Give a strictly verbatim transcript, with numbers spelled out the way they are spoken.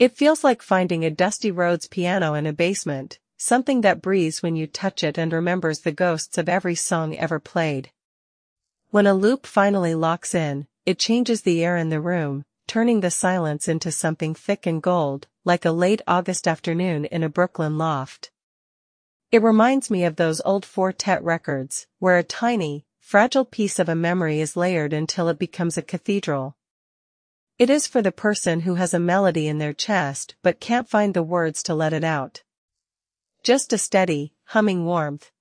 It feels like finding a Dusty Rhodes piano in a basement, something that breathes when you touch it and remembers the ghosts of every song ever played. When a loop finally locks in, it changes the air in the room, turning the silence into something thick and gold, like a late August afternoon in a Brooklyn loft. It reminds me of those old four-tet records, where a tiny, fragile piece of a memory is layered until it becomes a cathedral. It is for the person who has a melody in their chest but can't find the words to let it out. Just a steady, humming warmth,